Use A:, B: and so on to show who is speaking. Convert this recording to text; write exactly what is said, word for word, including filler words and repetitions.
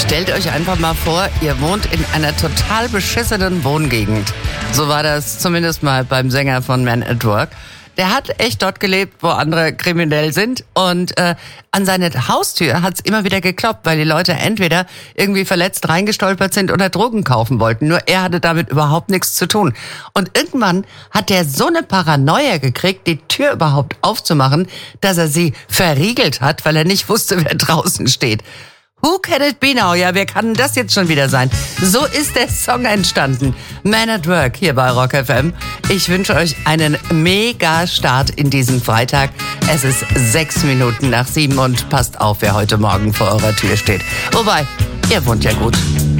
A: Stellt euch einfach mal vor, ihr wohnt in einer total beschissenen Wohngegend. So war das zumindest mal beim Sänger von Men at Work. Der hat echt dort gelebt, wo andere kriminell sind. Und äh, an seine Haustür hat's immer wieder geklopft, weil die Leute entweder irgendwie verletzt reingestolpert sind oder Drogen kaufen wollten. Nur er hatte damit überhaupt nichts zu tun. Und irgendwann hat der so eine Paranoia gekriegt, die Tür überhaupt aufzumachen, dass er sie verriegelt hat, weil er nicht wusste, wer draußen steht. Who can it be now? Ja, wer kann das jetzt schon wieder sein? So ist der Song entstanden. Man at Work hier bei Rock F M. Ich wünsche euch einen mega Start in diesen Freitag. Es ist sechs Minuten nach sieben und passt auf, wer heute Morgen vor eurer Tür steht. Wobei, ihr wohnt ja gut.